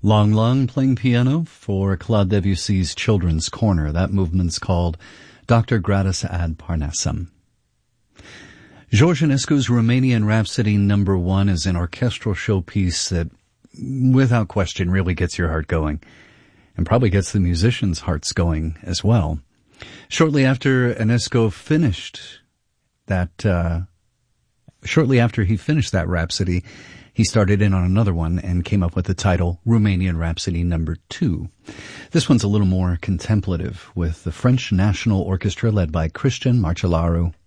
Long Long playing piano for Claude Debussy's Children's Corner. That movement's called Dr. Gratis ad Parnassum. George Enescu's Romanian Rhapsody No. 1 is an orchestral showpiece that, without question, really gets your heart going, and probably gets the musicians' hearts going as well. Shortly after he finished that Rhapsody, he started in on another one and came up with the title Romanian Rhapsody No. 2. This one's a little more contemplative, with the French National Orchestra led by Christian Marcelaru